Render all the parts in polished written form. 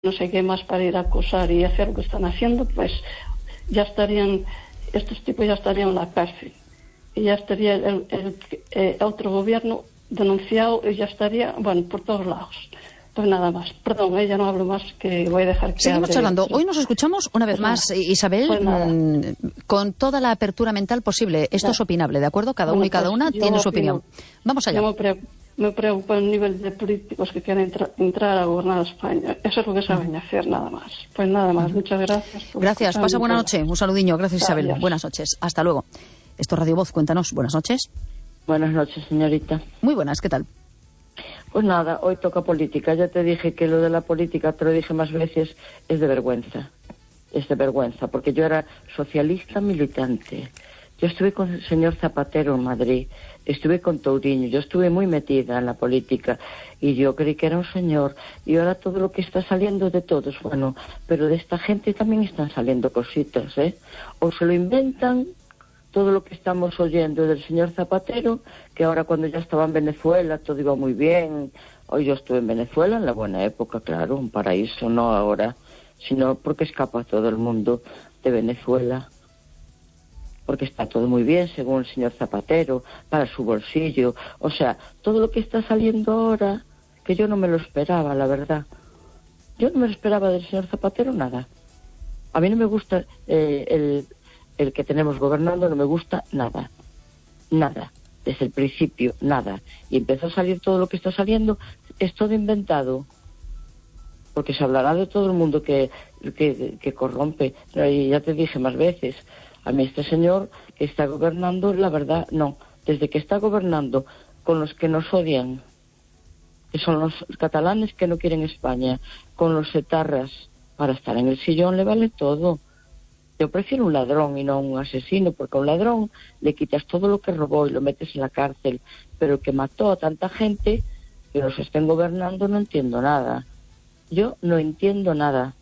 no sé qué más para ir a acusar y hacer lo que están haciendo, pues ya estarían, estos tipos ya estarían en la cárcel. Y ya estaría el otro gobierno denunciado y ya estaría, bueno, por todos lados. Pues nada más. Perdón, ya no hablo más, que voy a dejar que Seguimos hable. charlando. Hoy nos escuchamos una vez más, Isabel, con toda la apertura mental posible. Esto es opinable, ¿de acuerdo? Cada uno y cada una tiene su opinión. Vamos allá. Me preocupa el nivel de políticos que quieren entrar a gobernar España. Eso es lo que saben hacer, nada más. Pues nada más. Muchas gracias. Gracias. Pasa buena noche. Un saludiño. Gracias, Isabel. Adiós. Buenas noches. Hasta luego. Esto es Radio Voz. Cuéntanos. Buenas noches. Buenas noches, señorita. Muy buenas. ¿Qué tal? Pues nada, hoy toca política. Ya te dije que lo de la política, te lo dije más veces, es de vergüenza. Es de vergüenza, porque yo era socialista militante. Yo estuve con el señor Zapatero en Madrid, estuve con Touriño, yo estuve muy metida en la política y yo creí que era un señor. Y ahora todo lo que está saliendo de todos, bueno, pero de esta gente también están saliendo cositas, ¿eh? O se lo inventan, todo lo que estamos oyendo del señor Zapatero, que ahora cuando ya estaba en Venezuela todo iba muy bien. Hoy yo estuve en Venezuela en la buena época, claro, un paraíso, no ahora, sino porque escapa todo el mundo de Venezuela. Porque está todo muy bien, según el señor Zapatero, para su bolsillo. O sea, todo lo que está saliendo ahora, que yo no me lo esperaba, la verdad. Yo no me lo esperaba del señor Zapatero nada. A mí no me gusta el que tenemos gobernando, no me gusta nada. Nada. Desde el principio, nada. Y empezó a salir todo lo que está saliendo, es todo inventado. Porque se hablará de todo el mundo que corrompe. Y ya te dije más veces, a mí este señor que está gobernando, la verdad, no. Desde que está gobernando con los que nos odian, que son los catalanes que no quieren España, con los etarras, para estar en el sillón le vale todo. Yo prefiero un ladrón y no un asesino, porque a un ladrón le quitas todo lo que robó y lo metes en la cárcel. Pero el que mató a tanta gente, que los estén gobernando, no entiendo nada. Yo no entiendo nada.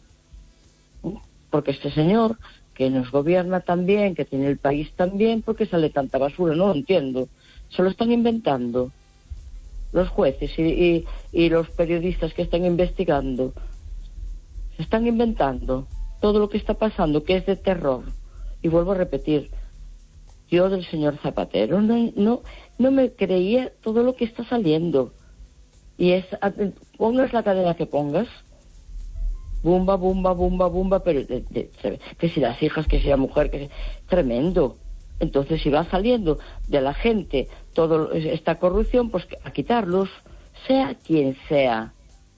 Porque este señor que nos gobierna tan bien, que tiene el país tan bien, ¿por qué sale tanta basura? No lo entiendo. Se lo están inventando los jueces y los periodistas que están investigando. Se están inventando todo lo que está pasando, que es de terror. Y vuelvo a repetir, yo del señor Zapatero no me creía todo lo que está saliendo. Y pongas la cadena que pongas, bumba, bumba, bumba, bumba, pero que si las hijas, que si la mujer, que si, tremendo. Entonces, si va saliendo de la gente toda esta corrupción, pues a quitarlos, sea quien sea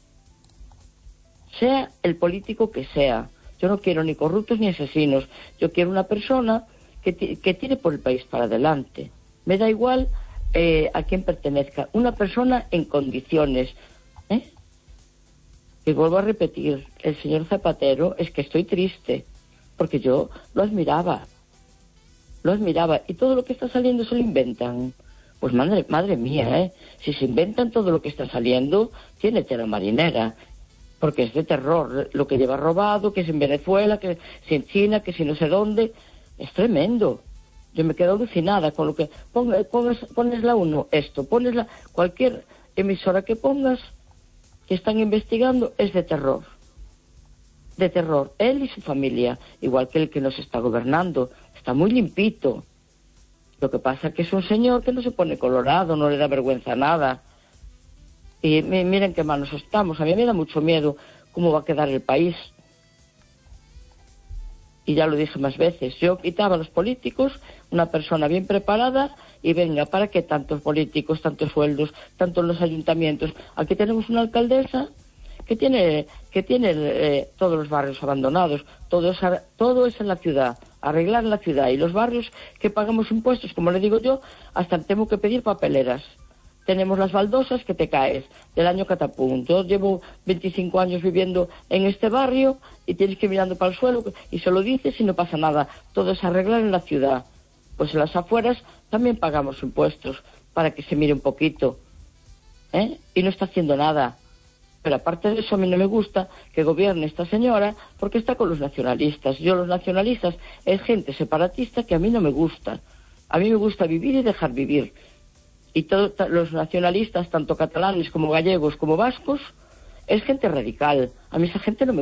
el político que sea. Yo no quiero ni corruptos ni asesinos. Yo quiero una persona que tire por el país para adelante. Me da igual a quién pertenezca. Una persona en condiciones. Y vuelvo a repetir, el señor Zapatero, es que estoy triste, porque yo lo admiraba, y todo lo que está saliendo se lo inventan. Pues madre mía, si se inventan todo lo que está saliendo, tiene tela marinera, porque es de terror, lo que lleva robado, que es en Venezuela, que es en China, que si no sé dónde, es tremendo. Yo me quedo alucinada con lo que pones la uno, esto, pones cualquier emisora que pongas, que están investigando, es de terror. De terror. Él y su familia, igual que el que nos está gobernando, está muy limpito. Lo que pasa es que es un señor que no se pone colorado, no le da vergüenza nada. Y miren qué manos estamos. A mí me da mucho miedo cómo va a quedar el país. Y ya lo dije más veces, yo quitaba a los políticos, una persona bien preparada, y venga, ¿para qué tantos políticos, tantos sueldos, tantos los ayuntamientos? Aquí tenemos una alcaldesa que tiene todos los barrios abandonados, todo es en la ciudad, arreglar la ciudad, y los barrios que pagamos impuestos, como le digo yo, hasta tengo que pedir papeleras. Tenemos las baldosas que te caes del año catapum. Yo llevo 25 años viviendo en este barrio y tienes que ir mirando para el suelo y se lo dices y no pasa nada. Todo es arreglar en la ciudad. Pues en las afueras también pagamos impuestos para que se mire un poquito. Y no está haciendo nada. Pero aparte de eso, a mí no me gusta que gobierne esta señora porque está con los nacionalistas. Los nacionalistas es gente separatista que a mí no me gusta. A mí me gusta vivir y dejar vivir. Y todos los nacionalistas, tanto catalanes como gallegos como vascos, es gente radical. A mí esa gente no me